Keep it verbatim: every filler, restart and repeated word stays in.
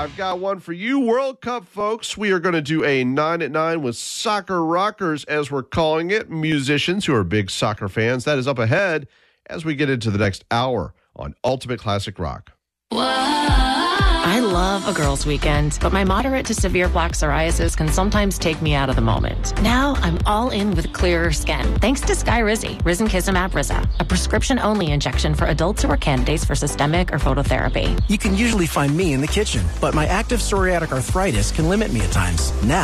I've got one for you, World Cup folks. We are going to do a nine at nine with Soccer Rockers, as we're calling it, musicians who are big soccer fans. That is up ahead as we get into the next hour on Ultimate Classic Rock. I love a girls' weekend, but my moderate to severe plaque psoriasis can sometimes take me out of the moment. Now I'm all in with clearer skin, thanks to Skyrizi, Risankizumab Riza, a prescription-only injection for adults who are candidates for systemic or phototherapy. You can usually find me in the kitchen, but my active psoriatic arthritis can limit me at times. Now